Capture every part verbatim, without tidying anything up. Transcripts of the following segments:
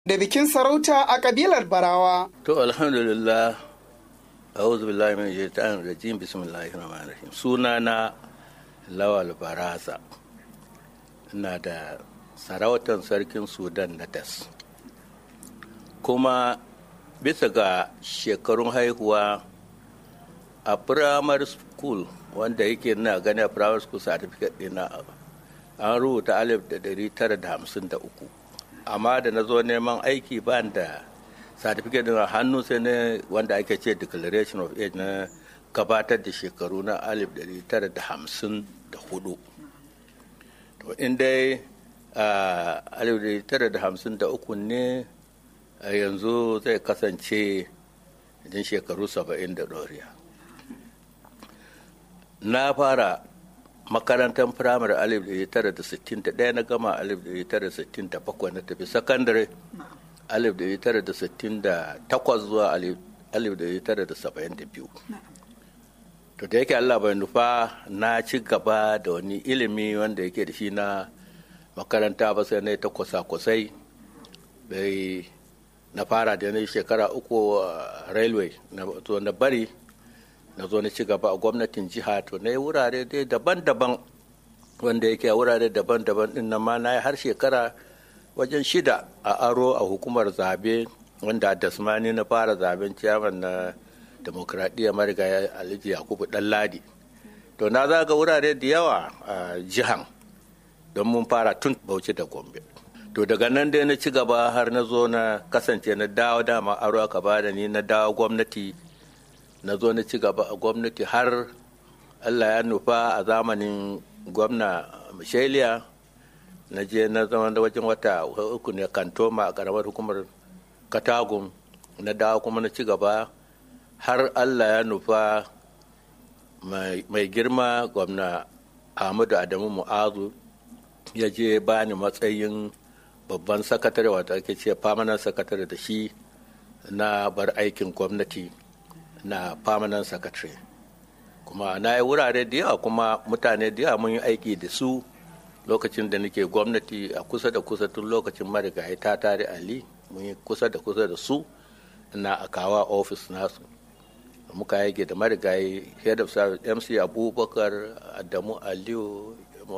da bikin sarauta a kabilar Barawa. To alhamdulillah, a'udhu billahi min shaitanir rajim, bismillahir rahmanir rahim. Sunana Lawal Baraza. Ina da sarautar sarkin Sudan na Das. Kuma bisa ga shekarun haihuwa a primary school wanda yake na gani a primary school certificate ɗina an rubuta alif da dari tara da hamsin da uku. Amma da na zo neman aiki ba da certificate din hannu sai ne wanda ake ce declaration of age na gabatar da shekaru na alif dari tara da hamsin da hudu. To in dai alif dari tara da hamsin da uku ne yanzu zai kasance jin shekaru saba'in da ɗoriya. Na fara makarantar firamare alif dari tara da sittin da ɗaya, na gama alif dari tara da sittin da bakwai, na tafi sakandare alif dari tara da sittin da takwas zuwa alif dari tara da saba'in da biyu. To da yake Allah bai nufa na ci gaba da wani ilimi wanda yake da shi na makaranta ba, sai na ta kwasa-kwasai bai na fara da na shekara uku railway na zo na bari na zo na ci gaba a gwamnatin jiha. To na yi wurare dai daban-daban wanda yake a wurare daban-daban din nan ma na yi har shekara wajen shida a aro a hukumar zabe wanda a dasmani na fara zaben ciyaman na demokradiyya marigaya Alhaji Yakubu Ɗanladi. To na zaga wurare da yawa a jihan don mun fara tun Bauchi da Gombe. To daga nan dai na ci gaba har na zo na kasance na dawo dama aro aka bada ni na dawo gwamnati, na zo na ci gaba a gwamnati har Allah ya nufa a zamanin gwamna Misheliya na je na zama da wajen wata uku ne kantoma a karamar hukumar Katagum, na dawo kuma na ci gaba har Allah ya nufa mai girma gwamna Ahmadu Adamu Mu'azu ya je bani matsayin babban sakatare, wata ake ce permanent sakatare da shi, na bar aikin gwamnati na permanent secretary. Kuma na yi wurare da yawa, kuma mutane da yawa mun yi aiki da su lokacin da nake gwamnati a kusa da kusa tun lokacin marigayi ta tare Ali, mun yi kusa da kusa da su na akawa office nasu. Muka yage da marigayi head of service M C Abubakar, Adamu Aliyu,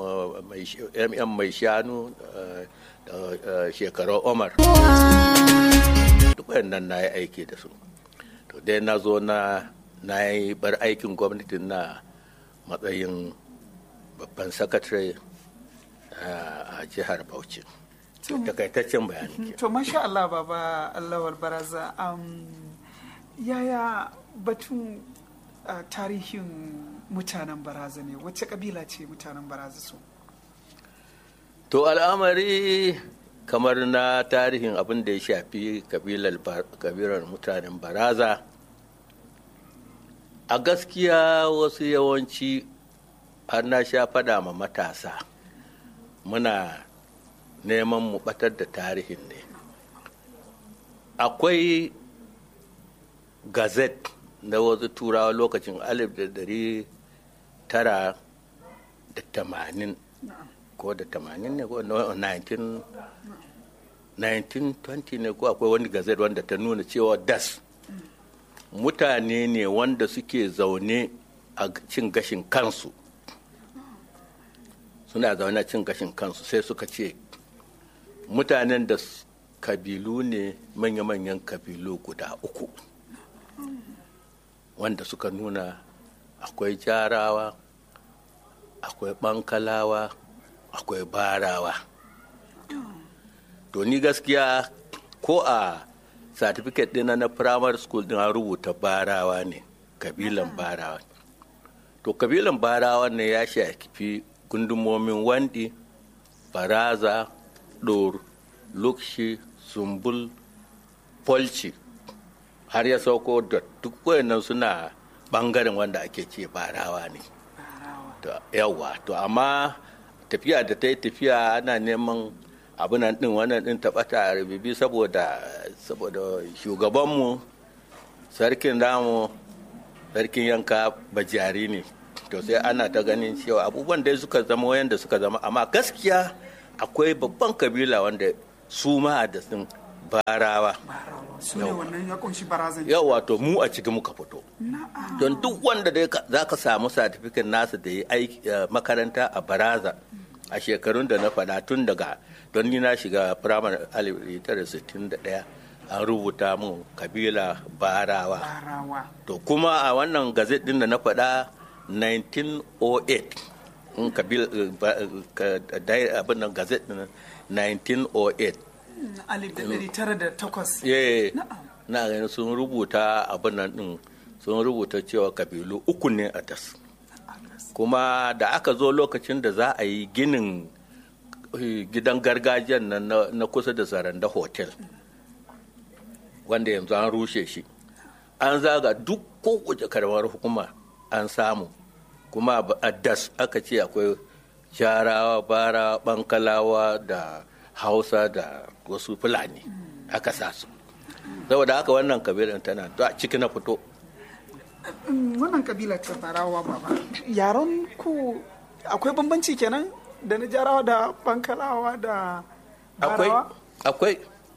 M M Mai Shanu, da shekarar Omar. Duk wayannan na yi aiki da su. To dai na zo na na yi bar aikin gwamnati na matsayin babban sakatare a jihar Bauchi. Takaitaccen bayani. To masha Allah baba Lawal Baraza, um, yaya batun uh, tarihin mutanen Baraza ne? Wacce kabila ce mutanen Baraza su? To al'amari kamar na tarihin abin da ya shafi kabilar mutanen Baraza, a gaskiya wasu yawanci har na sha fada ma matasa muna neman mu batar da tarihin ne. Akwai gazet na wasu turawa lokacin alif da dari tara da tamanin ko da tamanin ne ko nineteen twenty ne ko akwai wani gazet wanda ta nuna cewa das mutane ne wanda suke zaune a cin gashin kansu, suna zaune a cin gashin kansu, sai suka ce mutanen da kabilu ne manya-manyan kabilu guda uku wanda suka nuna akwai jarawa, akwai bankalawa, akwai barawa. To ni gaskiya ko a certificate ɗina na primary school ɗin an rubuta barawa ne, kabilan barawa. To kabilan barawa ne ya shafi gundumomin Wandi, Baraza, Ɗor, Lukshi, Sumbul, Polci, har ya sauko da duk wayannan suna bangaren wanda ake ce barawa ne. Yawa, to amma tafiya da ta yi tafiya ana neman abinan din wannan din taɓata a rububi saboda saboda shugabanmu sarkin damu sarkin yanka bajari ne. To sai ana ta ganin cewa abubuwan da suka zama wayanda suka zama, amma gaskiya akwai babban kabila wanda su ma da sun barawa. Su ne wannan ya kunshi barazan. Yau wato mu a cikin muka fito. Don duk wanda da za ka samu satifikin nasa da ya aiki makaranta a baraza a shekarun da na faɗa tun daga don ni na shiga firamare alif tara sittin da ɗaya an rubuta mun kabila barawa. To kuma a wannan gazet din da na faɗa nineteen oh eight in kabila abin nan gazet din nineteen oh eight. Alif da ɗari tara da takwas. Na gani sun rubuta abin nan din sun rubuta cewa kabilu uku ne a das. Kuma da aka zo lokacin da za a yi ginin gidan gargajiyan nan na kusa da Zaranda Hotel wanda yanzu an rushe shi, an zaga duk kowace karamar hukuma an samu, kuma a das aka ce akwai jarawa, bara, bankalawa da hausa da wasu fulani aka sa su. Saboda haka wannan kabilan tana a ciki na fito. Wannan kabila ta barawa baba, yaron ku akwai bambanci kenan da na jarawa da bankalawa da barawa? Akwai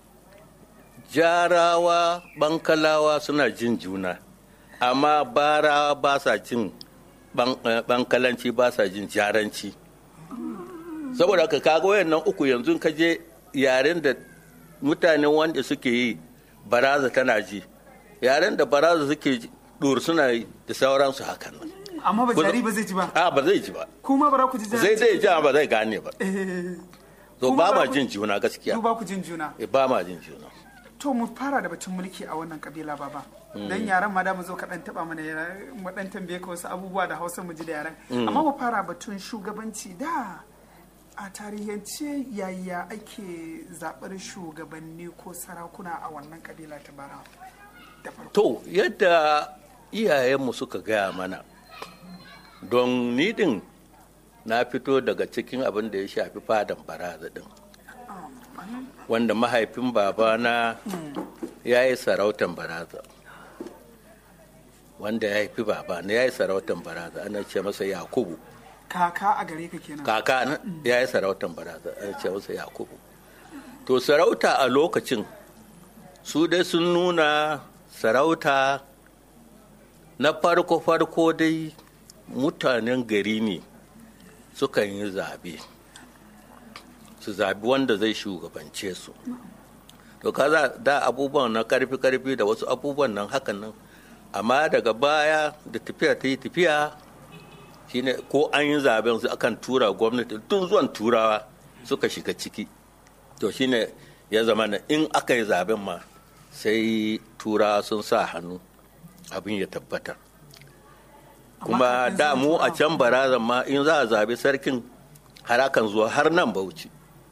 jarawa, bankalawa suna jin juna, amma barawa ba sa jin bankalanci, ba sa jin jaranci. Saboda haka kaga wayannan uku yanzu ka je yaren da mutanen wanda suke yi baraza tana ji, yaren da baraza suke dur suna yi da sauransu hakan nan. Amma ba jari ba zai ji ba? A ba zai ji ba. Kuma ba ku ji jari? Zai zai ji ba zai gane ba. So ba ma jin juna gaskiya. Ba ku jin juna? Ba ma jin juna. To mu fara da batun mulki a wannan kabila baba. Dan yaran ma da mu zo ka dan taba mana mu dan tambaye ka wasu abubuwa da Hausa mu ji da yaran. Amma mu fara batun shugabanci da a tarihance yaya ake zaɓar shugabanni ko sarakuna a wannan kabila ta bara? To yadda iyayenmu suka gaya mana, don ni din na fito daga cikin abin da ya shafi fadan baraza din, wanda mahaifin babana ya yi sarautan baraza, wanda ya haifi babana ya yi sarautan baraza, ana ce masa Yakubu. Kaka a gare ka kenan? Kaka ya yi sarautan baraza, ana ce masa Yakubu. To sarauta a lokacin su dai sun nuna sarauta na farko-farko dai mutanen gari ne sukan yi zabe, su zabi wanda zai shugabance su. To kaza da abubuwan na karfi-karfi da wasu abubuwan nan hakan nan, amma daga baya da tafiya ta yi tafiya shine ko an yi zaben su akan tura gwamnati, tun zuwan turawa suka shiga ciki. To shine ya zama na in aka yi zaben ma sai turawa sun sa hannu abin ya tabbata. Kuma da mu a can barazan ma in za a zabi sarkin har akan zuwa har nan Bauchi.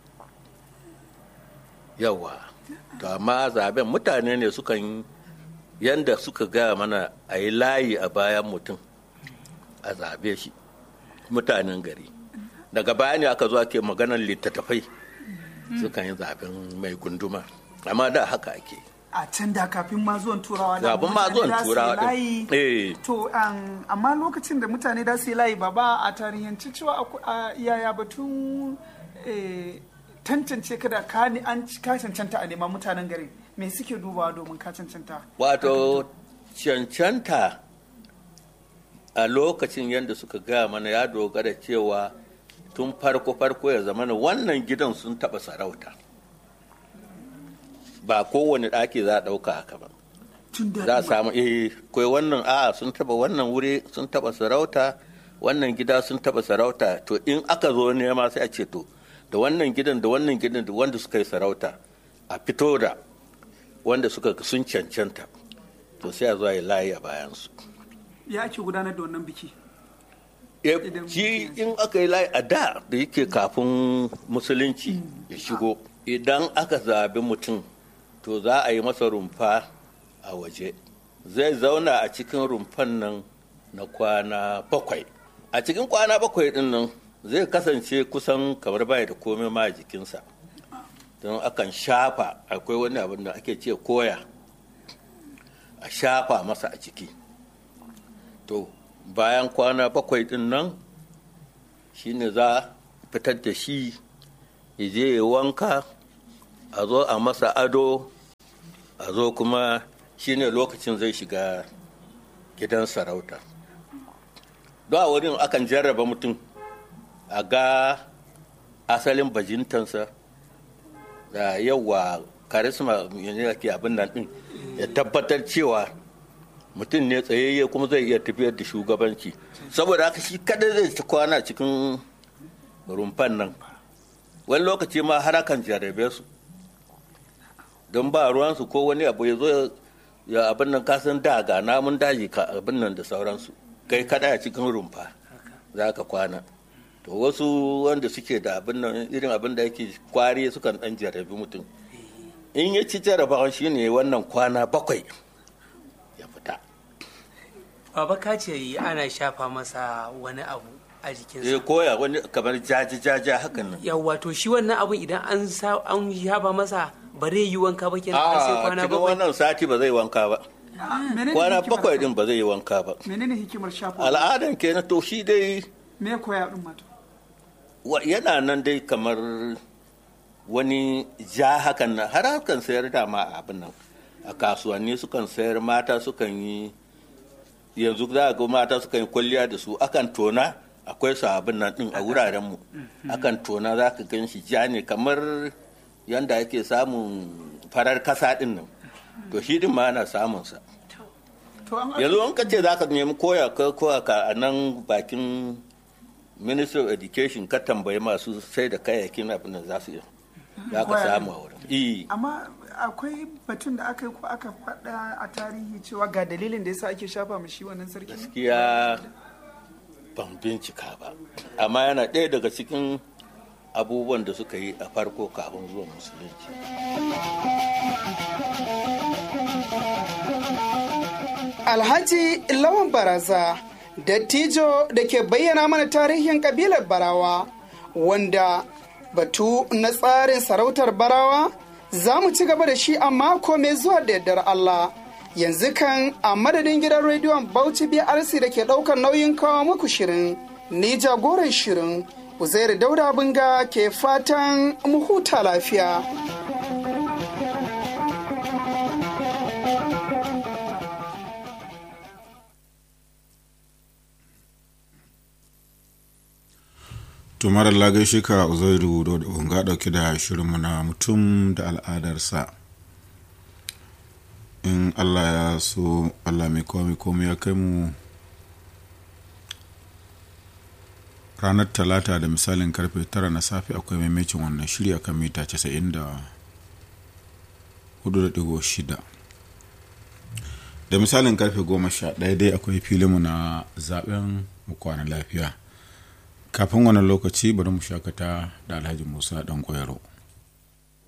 Yawa, to amma zaben mutane ne sukan yi yanda suka gaya mana a yi layi a bayan mutum a zabe shi, mutanen gari. Daga baya ne aka zo ake maganar littattafai sukan yi zaben mai gunduma, amma da haka ake. A can da kafin ma zuwan turawa da kafin ma zuwan turawa din. Eh. To amma lokacin da mutane da su yi layi baba a tarihanci cewa a yaya batun tantance kada ka ni an ka cancanta a neman mutanen gari, me suke dubawa domin ka cancanta? Wato cancanta a lokacin yadda suka gaya mana ya dogara cewa tun farko farko ya zama wannan gidan sun taba sarauta. Ba kowane ɗaki za a ɗauka haka ba. Za a samu eh kai wannan a sun taba wannan wuri sun taba sarauta, wannan gida sun taba sarauta, to in aka zo nema sai a ce to da wannan gidan da wannan gidan da wanda suka yi sarauta a fito da wanda suka sun cancanta, to sai a zo yi layi a bayansu. Ya ake gudanar da wannan biki? Shi in aka yi layi a da da yake kafin musulunci ya shigo, idan aka zabi mutum to za a yi masa rumfa a waje, zai zauna a cikin rumfan nan na kwana bakwai. A cikin kwana bakwai din nan zai kasance kusan kamar bai da komai ma a jikinsa, don akan shafa, akwai wani abin da ake ce koya, a shafa masa a ciki. To bayan kwana bakwai din nan shine za fitar da shi ya je ya wanka, a zo a masa ado, a zo kuma shine lokacin zai shiga gidan sarauta. Don a wurin akan jarraba mutum a ga asalin bajintansa da yawa karisma ne ke abin nan din ya tabbatar cewa mutum ne tsayayye kuma zai iya tafiyar da shugabanci. Saboda haka shi kada zai ci kwana cikin rumfan nan, wani lokaci ma har akan jarrabe su don ba ruwansu ko wani abu ya zo ya abin nan kasan da ga namun daji ka abin nan da sauransu, kai kada a cikin rumfa za ka kwana. To wasu wanda suke da abin nan irin abin da yake kwari sukan dan jarrabi mutum, in ya ci jarrabawa shine wannan kwana bakwai ya fita. Baba ka ce ana shafa masa wani abu a jikinsa. Eh koya wani kamar jaji jaja hakan nan. Yawwa to shi wannan abun idan an sa an shafa masa ba zai yi wanka ba kenan har sai kwana bakwai. A wannan sati ba zai wanka ba. Kwana bakwai din ba zai yi wanka ba. Menene hikimar shafa? Al'adan kenan to shi dai me koya din mato? Yana nan dai kamar wani ja hakan nan, har hakan sayar da ma abin nan a kasuwanni sukan sayar, mata sukan yi, yanzu za ga mata sukan yi kwalliya da su, akan tona akwai su abin nan din a wuraren mu, akan tona za ka gan shi ja ne kamar yanda ake samun farar kasa din nan, to shi din ma ana samun sa. Yanzu an kace za ka nemi koya koya ka a nan bakin Ministry of Education ka tambayi masu sai da kayayyakin abin da za su yi, za ka samu a wurin. Amma akwai batun da aka yi ko aka faɗa a tarihi cewa ga dalilin da yasa ake shafa mashi wannan sarki? Gaskiya ban bincika ba, amma yana ɗaya daga cikin abubuwan da suka yi a farko kafin zuwa musulunci. Alhaji Lawan Baraza, dattijo da ke bayyana mana tarihin kabilar Barawa, wanda batu na tsarin sarautar Barawa za mu ci gaba da shi a mako mai zuwa da yardar Allah. Yanzu kan a madadin gidan rediyon Bauchi B R C da ke ɗaukar nauyin kawo muku shirin, ni jagoran shirin Uzairu Dauda Bunga ke fatan mu huta lafiya. tumar Allah gaishe ka Uzairu Dauda Bunga dauke da shirinmu na mutum da al'adarsa. In Allah ya so, Allah mai komai komai ya kai mu ranar talata da misalin karfe tara na safe akwai maimacin wannan shirya kan mita casa'in da hudu da digo shida. Da misalin karfe goma sha ɗaya dai akwai filinmu na zaben mu kwana lafiya. Kafin wannan lokaci bari mu shakata da Alhaji Musa Dan Koyaro.